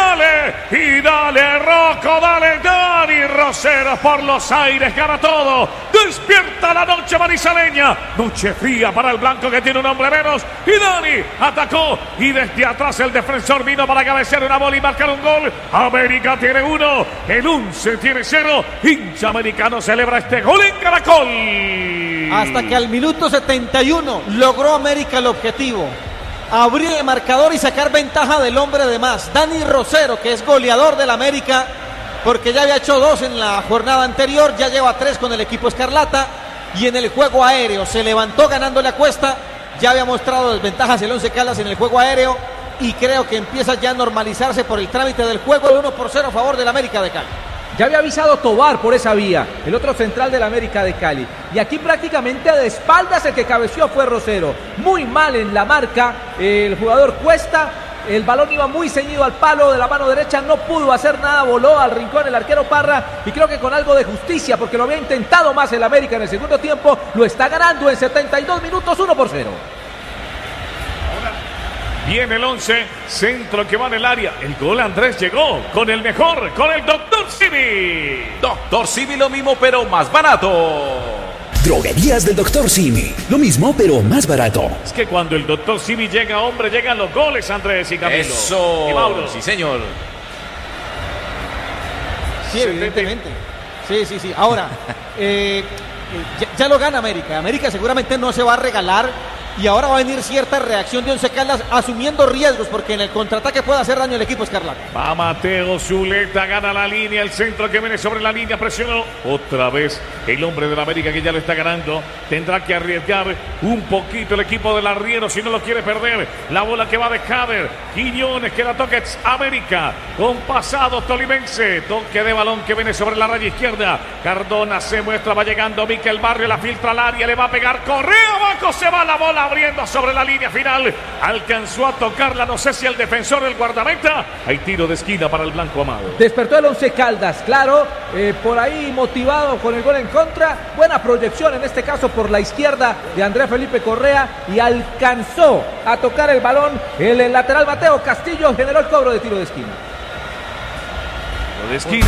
dale, Rocco, dale, Dani Rosero por los aires, gana todo, despierta la noche manizaleña, noche fría para el blanco que tiene un hombre menos, y Dani atacó, y desde atrás el defensor vino para cabecear una bola y marcar un gol. América tiene 1, el 11 tiene 0, hincha americano celebra este gol en Caracol. Hasta que al minuto 71 logró América el objetivo, abrir el marcador y sacar ventaja del hombre de más, Dani Rosero, que es goleador del América, porque ya había hecho 2 en la jornada anterior, ya lleva 3 con el equipo escarlata, y en el juego aéreo se levantó ganándole a Cuesta, ya había mostrado desventajas el Once Caldas en el juego aéreo, y creo que empieza ya a normalizarse por el trámite del juego, de 1-0 a favor del América de Cali. Ya había avisado Tobar por esa vía, el otro central del América de Cali. Y aquí prácticamente de espaldas el que cabeció fue Rosero. Muy mal en la marca el jugador Cuesta. El balón iba muy ceñido al palo de la mano derecha, no pudo hacer nada, voló al rincón el arquero Parra. Y creo que con algo de justicia, porque lo había intentado más el América en el segundo tiempo, lo está ganando en 72 minutos 1-0. Viene el 11, centro que va en el área. El gol Andrés llegó con el mejor, con el Dr. Simi. Dr. Simi, lo mismo pero más barato. Droguerías del Dr. Simi, lo mismo pero más barato. Es que cuando el Dr. Simi llega, hombre, llegan los goles, Andrés y Camilo. Eso, y Mauro. Sí señor. Sí, evidentemente. Sí. Ahora, ya lo gana América. América seguramente no se va a regalar. Y ahora va a venir cierta reacción de Once Caldas asumiendo riesgos, porque en el contraataque puede hacer daño al equipo escarlata. Va Mateo Zuleta, gana la línea, el centro que viene sobre la línea, presionó otra vez el hombre de la América que ya lo está ganando. Tendrá que arriesgar un poquito el equipo del arriero si no lo quiere perder. La bola que va de Javer, Quiñones que la toca América, con pasado tolimense, toque de balón que viene sobre la raya izquierda. Cardona se muestra, va llegando Miquel Barrio, la filtra al área, le va a pegar, Correa abajo, se va la bola abriendo sobre la línea final, alcanzó a tocarla, no sé si el defensor del guardameta. Hay tiro de esquina para el blanco Amado. Despertó el Once Caldas, claro, por ahí motivado con el gol en contra, buena proyección en este caso por la izquierda de Andrés Felipe Correa, y alcanzó a tocar el balón el lateral Mateo Castillo, generó el cobro de tiro de esquina. Tiro de esquina.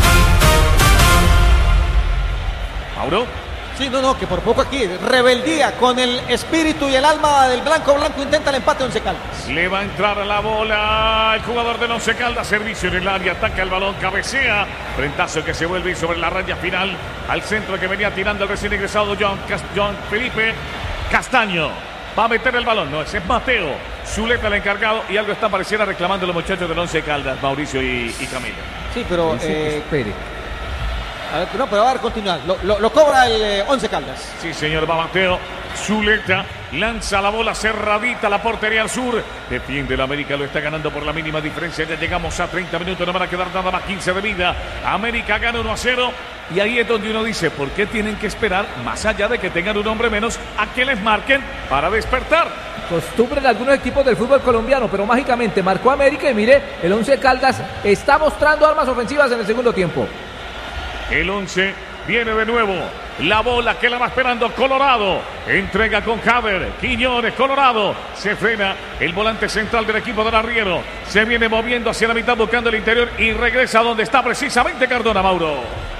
Mauro. Sí, que por poco aquí, rebeldía con el espíritu y el alma del blanco intenta el empate Once Caldas. Le va a entrar a la bola el jugador del Once Caldas, servicio en el área, ataca el balón, cabecea, frentazo que se vuelve sobre la raya final, al centro que venía tirando el recién ingresado John Felipe Castaño. Va a meter el balón, no, ese es Mateo Zuleta el encargado, y algo está pareciera reclamando los muchachos del Once Caldas, Mauricio y Camilo. Sí, pero espere. A ver, pero va a dar continuidad. Lo cobra el Once Caldas. Sí, señor, va Mateo Zuleta, lanza la bola cerradita a la portería al sur. Defiende el América, lo está ganando por la mínima diferencia. Ya llegamos a 30 minutos, no van a quedar nada más, 15 de vida. América gana 1-0. Y ahí es donde uno dice, ¿por qué tienen que esperar, más allá de que tengan un hombre menos, a que les marquen para despertar? Costumbre en algunos equipos del fútbol colombiano, pero mágicamente marcó América y mire, el Once Caldas está mostrando armas ofensivas en el segundo tiempo. El 11 viene de nuevo. La bola que la va esperando Colorado. Entrega con Javer. Quiñones, Colorado. Se frena el volante central del equipo del arriero. Se viene moviendo hacia la mitad buscando el interior y regresa donde está precisamente Cardona, Mauro.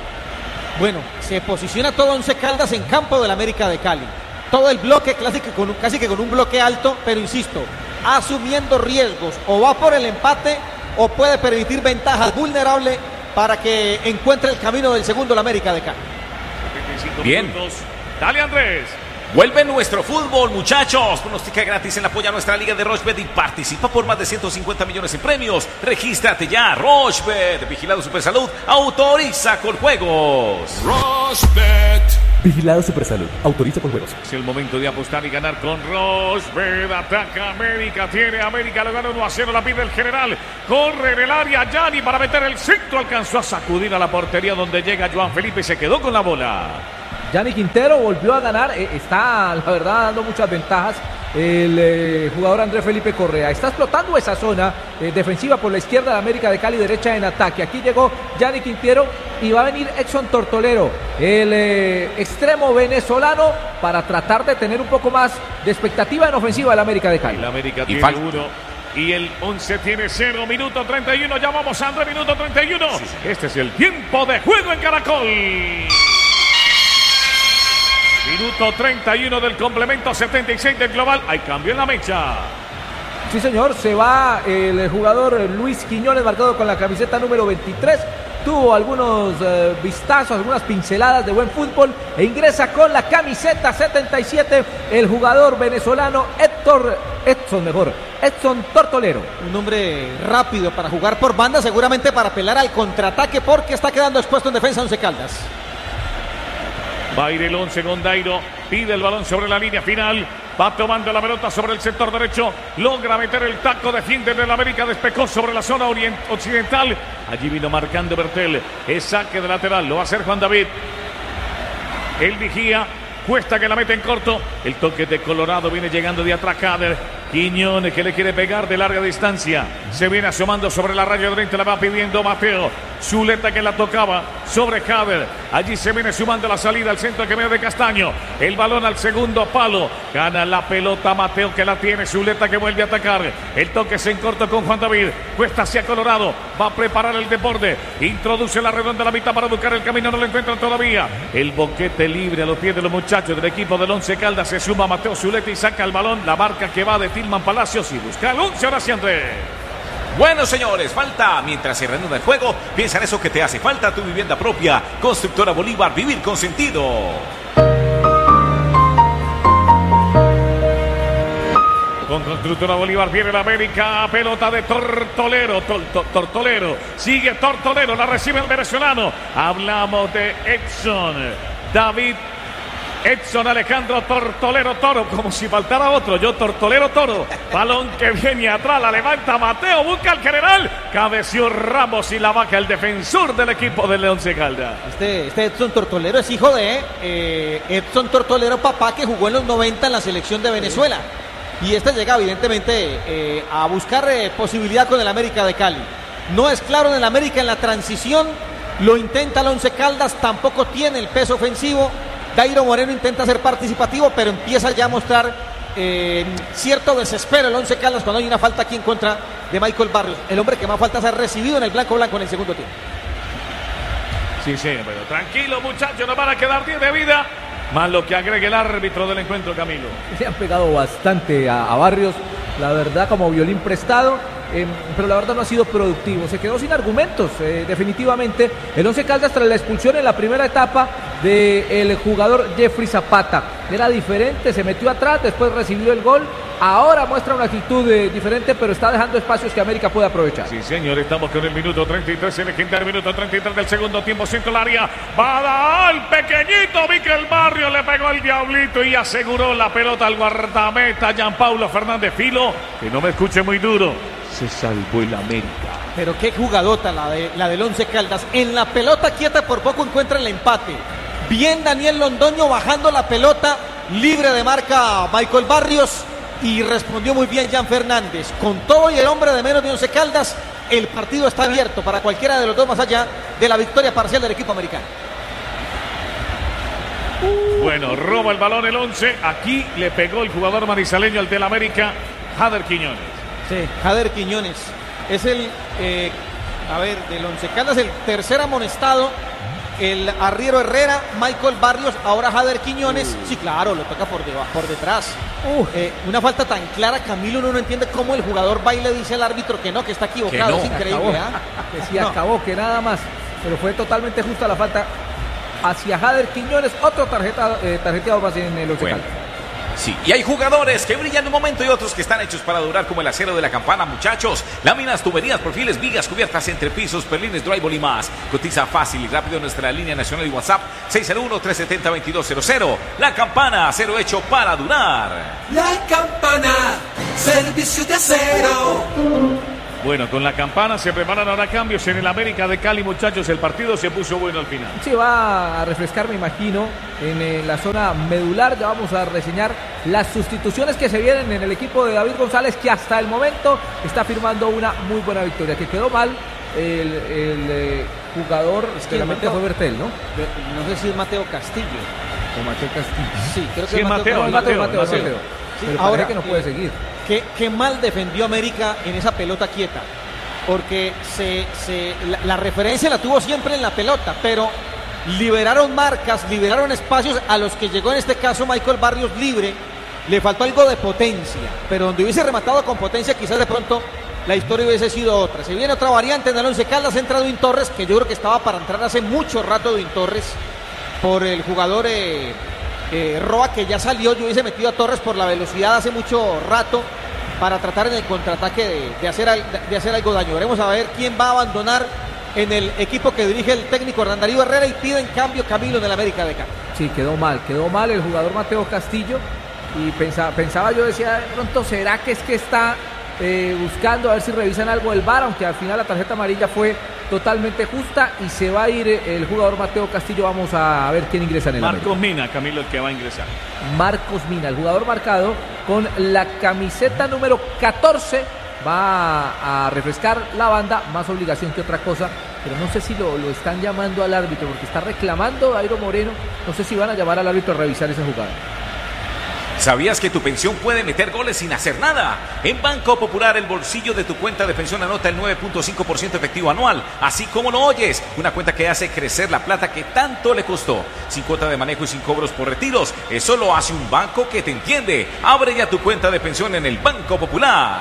Bueno, se posiciona todo Once Caldas en campo del América de Cali. Todo el bloque casi que con un bloque alto, pero insisto, asumiendo riesgos. O va por el empate o puede permitir ventajas vulnerables para que encuentre el camino del segundo la América de Cali. Bien. Minutos. Dale, Andrés. Vuelve nuestro fútbol, muchachos. Pronostica gratis en la Apoya Nuestra Liga de Rochebet y participa por más de 150 millones en premios. Regístrate ya. Rochebet, Vigilado Supersalud, autoriza con juegos. Rochebet. Vigilado Supersalud, autoriza con juegos. Es el momento de apostar y ganar con Rochebet. Ataca América, tiene América, lo gana 1-0, la pide el general. Corre en el área, Gianni para meter el centro. Alcanzó a sacudir a la portería donde llega Joan Felipe y se quedó con la bola. Gianni Quintero volvió a ganar, está la verdad dando muchas ventajas el jugador Andrés Felipe Correa. Está explotando esa zona defensiva por la izquierda de América de Cali, derecha en ataque. Aquí llegó Gianni Quintero y va a venir Exxon Tortolero, el extremo venezolano, para tratar de tener un poco más de expectativa en ofensiva de la América de Cali. La América tiene uno y el 11 tiene 0, minuto 31, ya vamos André, minuto 31. Sí. Este es el tiempo de juego en Caracol. Minuto 31 del complemento, 76 del global. Hay cambio en la mecha. Sí, señor, se va el jugador Luis Quiñones, marcado con la camiseta número 23. Tuvo algunos vistazos, algunas pinceladas de buen fútbol e ingresa con la camiseta 77 el jugador venezolano Edson Tortolero. Un hombre rápido para jugar por banda, seguramente para apelar al contraataque porque está quedando expuesto en defensa Once Caldas. Va a ir el 11 con Dairo, pide el balón sobre la línea final, va tomando la pelota sobre el sector derecho, logra meter el taco, defiende del América, despejó sobre la zona occidental, allí vino marcando Bertel, es saque de lateral, lo va a hacer Juan David, el vigía, cuesta que la mete en corto, el toque de Colorado viene llegando de atrás Kader, Quiñones que le quiere pegar de larga distancia, se viene asomando sobre la raya de 30, la va pidiendo Mateo, Zuleta que la tocaba sobre Kader, allí se viene sumando la salida al centro que viene de Castaño, el balón al segundo palo, gana la pelota Mateo que la tiene, Zuleta que vuelve a atacar, el toque es en corto con Juan David, cuesta hacia Colorado, va a preparar el desborde, introduce la redonda a la mitad para buscar el camino, no lo encuentran todavía, el boquete libre a los pies de los muchachos del equipo del Once Caldas, se suma Mateo Zuleta y saca el balón, la marca que va de Tilman Palacios y busca el 11, ahora sí André. Bueno, señores, falta, mientras se reanuda el juego, piensa en eso que te hace falta, tu vivienda propia. Constructora Bolívar, vivir con sentido. Con Constructora Bolívar viene la América, pelota de Tortolero, Tortolero, sigue Tortolero, la recibe el venezolano. Hablamos de Edson Alejandro Tortolero Toro, como si faltara otro, yo Tortolero Toro, balón que viene atrás, la levanta Mateo, busca al general, cabeció Ramos y la baja el defensor del equipo del Once Caldas. Este Edson Tortolero es hijo de Edson Tortolero, papá, que jugó en los 90 en la selección de Venezuela, y este llega evidentemente a buscar posibilidad con el América de Cali. No es claro en el América en la transición, lo intenta el Once Caldas, tampoco tiene el peso ofensivo. Dairo Moreno intenta ser participativo, pero empieza ya a mostrar cierto desespero el Once Caldas cuando hay una falta aquí en contra de Michael Barrios. El hombre que más faltas ha recibido en el blanco en el segundo tiempo. Sí, pero tranquilo muchachos, nos van a quedar 10 de vida, más lo que agregue el árbitro del encuentro, Camilo. Se han pegado bastante a Barrios, la verdad, como violín prestado. Pero la verdad no ha sido productivo, se quedó sin argumentos definitivamente el Once Caldas tras la expulsión en la primera etapa del jugador Jeffrey Zapata. Era diferente, se metió atrás, después recibió el gol, ahora muestra una actitud diferente, pero está dejando espacios que América puede aprovechar. Sí, señor, estamos con el minuto 33, el legendario minuto 33 del segundo tiempo, centro del área, va a dar el pequeñito Miquel Barrio, le pegó el diablito y aseguró la pelota al guardameta Gianpaulo Fernández Filo, que no me escuche muy duro. Se salvó el América. Pero qué jugadota la del Once Caldas. En la pelota quieta por poco encuentra el empate. Bien Daniel Londoño bajando la pelota. Libre de marca Michael Barrios. Y respondió muy bien Jan Fernández. Con todo y el hombre de menos de Once Caldas, el partido está abierto para cualquiera de los dos más allá de la victoria parcial del equipo americano. Bueno, roba el balón el 11. Aquí le pegó el jugador manizaleño al del América, Jader Quiñones. Sí, Jader Quiñones es el, del Once Caldas, el tercer amonestado, el arriero Herrera, Michael Barrios, ahora Jader Quiñones. Sí, claro, lo toca por detrás. Una falta tan clara, Camilo, uno no entiende cómo el jugador va y le dice al árbitro que no, que está equivocado, que no, es increíble. Que sí, acabó, que nada más, pero fue totalmente justa la falta hacia Jader Quiñones, otro tarjeteado más en el Once Caldas. Sí, y hay jugadores que brillan un momento y otros que están hechos para durar, como el acero de la Campana, muchachos. Láminas, tuberías, perfiles, vigas, cubiertas, entrepisos, perlines, drywall y más. Cotiza fácil y rápido en nuestra línea nacional y WhatsApp 601-370-2200. La Campana, acero hecho para durar. La Campana, servicio de acero. Bueno, con la Campana se preparan ahora cambios en el América de Cali, muchachos. El partido se puso bueno al final. Sí, va a refrescar, me imagino, en la zona medular. Ya vamos a reseñar las sustituciones que se vienen en el equipo de David González, que hasta el momento está firmando una muy buena victoria. Que quedó mal el jugador de la mente fue Bertel, ¿no? No sé si es Mateo Castillo. O Mateo Castillo. Sí, creo que sí, es Mateo. pero ahora, parece que no puede seguir. Qué mal defendió América en esa pelota quieta, porque la referencia la tuvo siempre en la pelota, pero liberaron marcas, liberaron espacios a los que llegó en este caso Michael Barrios libre. Le faltó algo de potencia, pero donde hubiese rematado con potencia quizás de pronto la historia hubiese sido otra. Se viene otra variante en el Once Caldas, entra Edwin Torres, que yo creo que estaba para entrar hace mucho rato Edwin Torres por el jugador Roa, que ya salió. Yo hubiese metido a Torres por la velocidad hace mucho rato para tratar en el contraataque de hacer algo daño. Veremos a ver quién va a abandonar en el equipo que dirige el técnico Hernán Darío Herrera, y pide en cambio Camilo en el América de Cali. Sí, quedó mal el jugador Mateo Castillo, y pensaba yo, decía, de pronto será que está buscando a ver si revisan algo del VAR, aunque al final la tarjeta amarilla fue totalmente justa y se va a ir el jugador Mateo Castillo. Vamos a ver quién ingresa en el Marcos América. Mina, Camilo, el que va a ingresar. Marcos Mina, el jugador marcado con la camiseta número 14, va a refrescar la banda, más obligación que otra cosa, pero no sé si lo están llamando al árbitro, porque está reclamando Dairo Moreno. No sé si van a llamar al árbitro a revisar esa jugada. ¿Sabías que tu pensión puede meter goles sin hacer nada? En Banco Popular, el bolsillo de tu cuenta de pensión anota el 9.5% efectivo anual, así como lo oyes, una cuenta que hace crecer la plata que tanto le costó, sin cuota de manejo y sin cobros por retiros. Eso lo hace un banco que te entiende. Abre ya tu cuenta de pensión en el Banco Popular.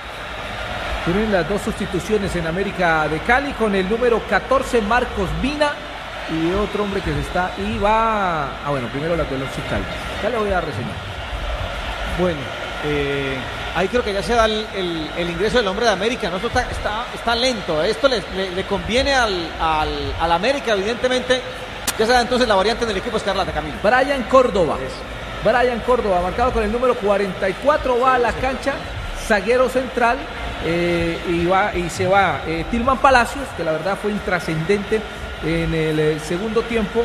Tienen las dos sustituciones en América de Cali, con el número 14 Marcos Mina y otro hombre que se está y va. Bueno, primero la de los Caldas. Ya le voy a reseñar. Bueno, ahí creo que ya se da el ingreso del hombre de América, ¿no? Esto está lento. Esto le conviene al América, evidentemente. Ya se da entonces la variante del equipo Escarlata, Camilo. Brian Córdoba, marcado con el número 44, va a la cancha, zaguero central, y se va Tilman Palacios, que la verdad fue intrascendente en el segundo tiempo.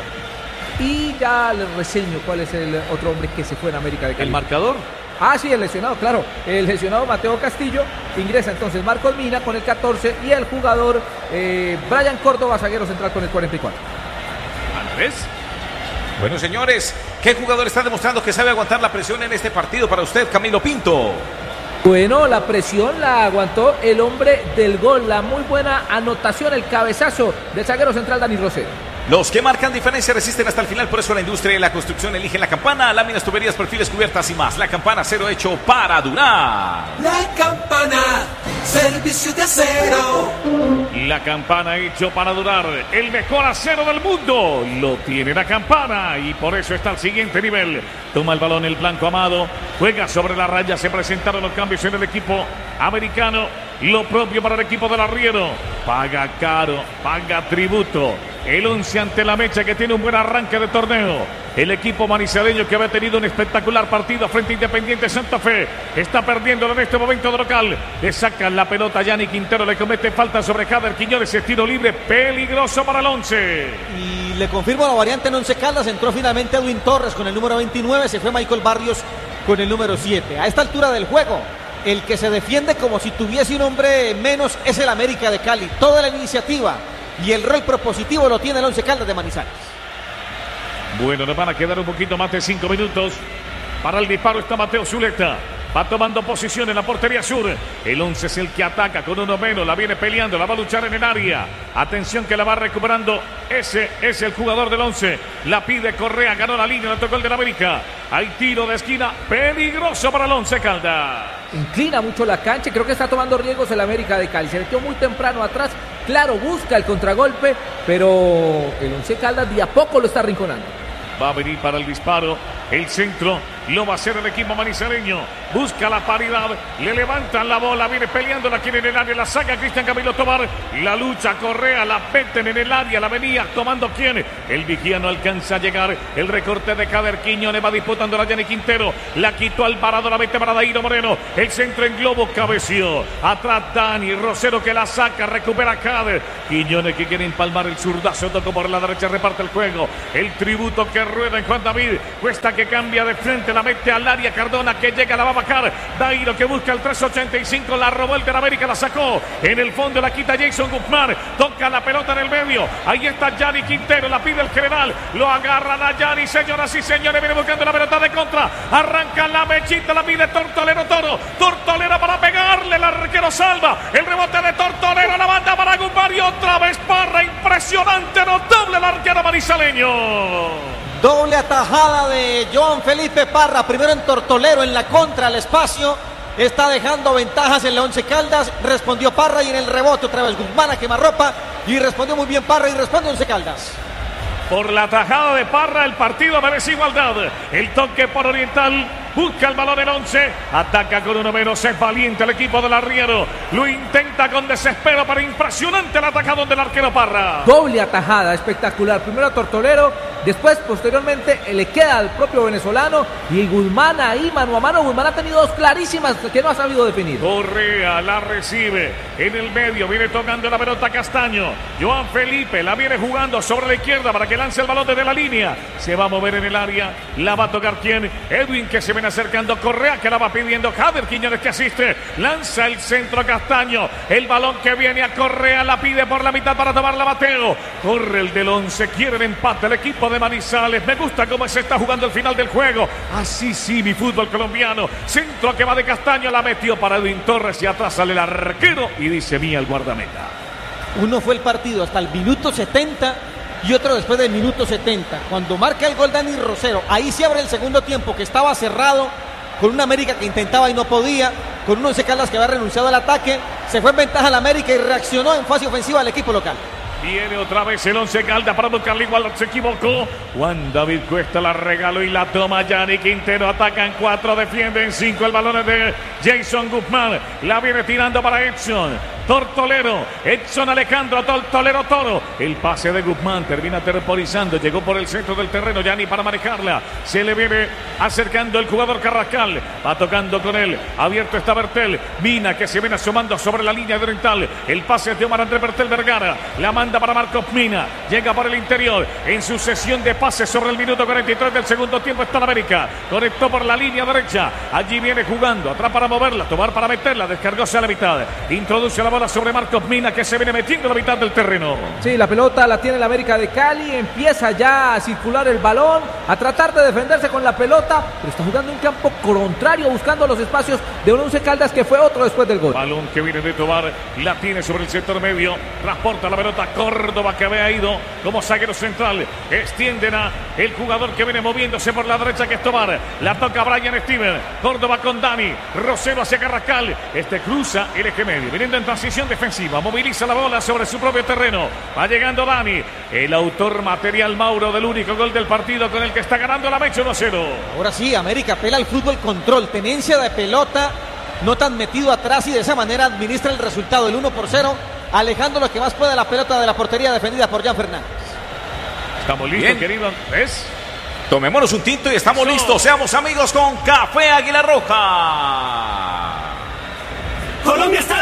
Y ya les reseño cuál es el otro hombre que se fue en América de Cali. ¿El marcador? Sí, el lesionado, claro. El lesionado Mateo Castillo. Ingresa entonces Marcos Mina con el 14 y el jugador Brian Córdoba, zaguero central, con el 44. Andrés. Bueno, señores, ¿qué jugador está demostrando que sabe aguantar la presión en este partido para usted, Camilo Pinto? Bueno, la presión la aguantó el hombre del gol. La muy buena anotación, el cabezazo del zaguero central Dani Rosero. Los que marcan diferencia resisten hasta el final, por eso la industria y la construcción eligen la Campana, láminas, tuberías, perfiles, cubiertas y más. La Campana, acero hecho para durar. La Campana, servicio de acero. La Campana hecho para durar. El mejor acero del mundo lo tiene la Campana, y por eso está al siguiente nivel. Toma el balón el blanco Amado, juega sobre la raya. Se presentaron los cambios en el equipo americano. Lo propio para el equipo del Arriero. Paga caro, paga tributo. El 11 ante la Mecha, que tiene un buen arranque de torneo. El equipo manizaleño, que había tenido un espectacular partido frente a Independiente Santa Fe, está perdiendo en este momento de local. Le sacan la pelota a Yanni Quintero, le comete falta sobre Jader Quiñones, estilo libre peligroso para el 11. Y le confirmo la variante en Once Caldas. Entró finalmente Edwin Torres con el número 29, se fue Michael Barrios con el número 7. A esta altura del juego, el que se defiende como si tuviese un hombre menos es el América de Cali. Toda la iniciativa y el rol propositivo lo tiene el Once Caldas de Manizales. Bueno, nos van a quedar un poquito más de 5 minutos. Para el disparo está Mateo Zuleta. Va tomando posición en la portería sur. El 11 es el que ataca con uno menos. La viene peleando, la va a luchar en el área. Atención que la va recuperando. Ese es el jugador del 11. La pide Correa, ganó la línea, le tocó el del América. Hay tiro de esquina peligroso para el 11 Caldas. Inclina mucho la cancha, creo que está tomando riesgos el América de Cali. Se metió muy temprano atrás. Claro, busca el contragolpe, pero el Once Caldas de a poco lo está arrinconando. Va a venir para el disparo. El centro lo va a hacer el equipo manizaleño. Busca la paridad. Le levantan la bola. Viene peleando. La quiere en el área. La saca Cristian Camilo Tobar. La lucha Correa. La meten en el área. La venía tomando quién. El vigía no alcanza a llegar. El recorte de Jader Quiñones. Va disputando la Yanni Quintero. La quitó Alvarado. La mete para Dairo Moreno. El centro en globo. Cabeció. Atrás Dani Rosero, que la saca. Recupera Jader Quiñones, que quiere empalmar el zurdazo. Tocó por la derecha. Reparte el juego. El tributo que rueda en Juan David. Cuesta que cambia de frente. la mete al área. Cardona que llega, la va a bajar. Dairo que busca el 3.85. La robó el de la América, la sacó. En el fondo la quita Jason Guzmán. Toca la pelota en el medio. Ahí está Yanni Quintero. La pide el general. Lo agarran a Yanni, señoras y señores. Viene buscando la pelota de contra. Arranca la mechita. La pide Tortolero Toro. Tortolero para pegarle. El arquero salva. El rebote de Tortolero. La banda para Guzmán. Y otra vez Parra. Impresionante, notable el arquero manizaleño. Doble atajada de Joan Felipe Parra. Primero en Tortolero, en la contra, al espacio. Está dejando ventajas en la Once Caldas. Respondió Parra y en el rebote otra vez Guzmán a quemarropa. Y respondió muy bien Parra y responde Once Caldas. Por la tajada de Parra, el partido merece igualdad. El toque por Oriental. Busca el balón el 11. Ataca con uno menos. Es valiente el equipo del Arriero. Lo intenta con desespero, pero impresionante el atacado del arquero Parra. Doble atajada, espectacular. Primero a Tortolero, después, posteriormente, le queda al propio venezolano. Y Guzmán ahí, mano a mano. Guzmán ha tenido dos clarísimas que no ha sabido definir. Correa la recibe en el medio. Viene tocando la pelota Castaño. Joan Felipe la viene jugando sobre la izquierda para que lance el balón desde la línea. Se va a mover en el área. La va a tocar quién. Edwin que se viene acercando. Correa que la va pidiendo. Javier Quiñones que asiste. Lanza el centro Castaño. El balón que viene a Correa. La pide por la mitad para tomarla Mateo. Corre el del 11. Quiere el empate el equipo de Manizales. Me gusta cómo se está jugando el final del juego. Así sí, mi fútbol colombiano. Centro que va de Castaño. La metió para Edwin Torres. Y atrás sale el arquero. Y dice mía el guardameta. Uno fue el partido hasta el minuto 70 y otro después del minuto 70. Cuando marca el gol Dani Rosero, ahí se abre el segundo tiempo que estaba cerrado, con una América que intentaba y no podía, con un Once Caldas que había renunciado al ataque. Se fue en ventaja la América y reaccionó en fase ofensiva al equipo local. Viene otra vez el Once Caldas para buscarle igual, se equivocó. Juan David Cuesta la regaló y la toma Yanni Quintero. Atacan 4, defienden 5. El balón es de Jason Guzmán. La viene tirando para Edson Tortolero. Edson Alejandro Tortolero Toro. El pase de Guzmán termina temporizando. Llegó por el centro del terreno Yanni para manejarla. Se le viene acercando el jugador Carrascal. Va tocando con él. Abierto está Bertel. Mina que se viene asomando sobre la línea de Oriental. El pase es de Omar Andrés Bertel Vergara. La manda para Marcos Mina. Llega por el interior. En sucesión de pases sobre el minuto 43 del segundo tiempo está la América. Conectó por la línea derecha. Allí viene jugando. Atrás para moverla. Tomar para meterla. Descargóse a la mitad. Introduce la bola sobre Marcos Mina que se viene metiendo a la mitad del terreno. Sí, la pelota la tiene la América de Cali. Empieza ya a circular el balón. A tratar de defenderse con la pelota. Pero está jugando en campo contrario. Buscando los espacios de un Once Caldas que fue otro después del gol. Balón que viene de Tobar. La tiene sobre el sector medio. Transporta la pelota. Córdoba que había ido como zaguero central. Extienden a el jugador que viene moviéndose por la derecha que es Tobar. La toca Brian Steven. Córdoba con Dani. Rosero hacia Carrascal. Este cruza el eje medio. Viniendo en transición defensiva. Moviliza la bola sobre su propio terreno. Va llegando Dani. El autor material Mauro del único gol del partido con el que está ganando la Mecha 1-0. Ahora sí, América apela al fútbol control. Tenencia de pelota. No tan metido atrás y de esa manera administra el resultado. El 1-0. Alejando lo que más puede la pelota de la portería defendida por Jan Fernández. Estamos listos, Bien. querido. ¿Ves? Tomémonos un tinto y estamos listos. Seamos amigos con Café Águila Roja. Colombia está